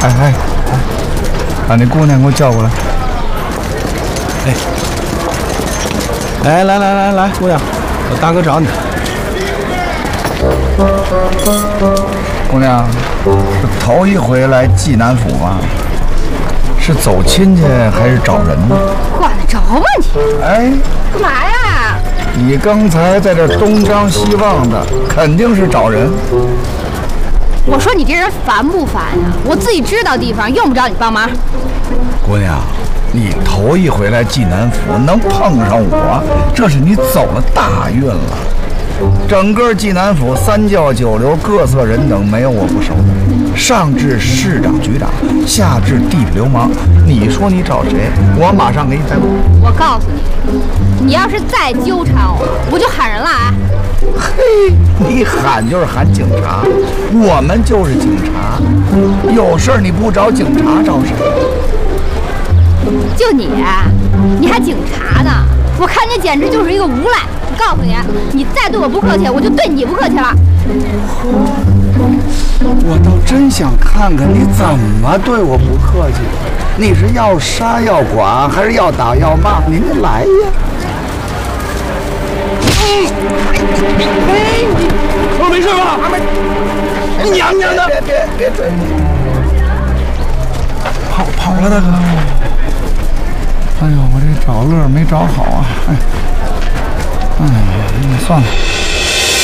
哎，把那姑娘给我叫过来。来，姑娘，我大哥找你。姑娘，是头一回来济南府吗？是走亲戚还是找人呢？ 管得着吗你？ 哎， 干嘛呀？ 你刚才在这东张西望的，肯定是找人。 我说你这人烦不烦呀？我自己知道地方，用不着你帮忙。 姑娘，你头一回来济南府，能碰上我，这是你走了大运了。整个济南府三教九流各色人等，没有我不熟的。上至市长局长，下至地痞流氓，你说你找谁，我马上给你带过。 我告诉你，你要是再纠缠我就喊人了啊！ 嘿，你喊就是喊警察，我们就是警察，有事儿你不找警察找谁？ 就你还警察呢？我看你简直就是一个无赖！我告诉你，你再对我不客气，我就对你不客气了。 我倒真想看看你怎么对我不客气。你是要杀要剐，还是要打要骂？您来呀！ 我没事吧？你娘娘的！ 别追！跑了，大哥！哎呦，我这找乐没找好啊！哎，算了。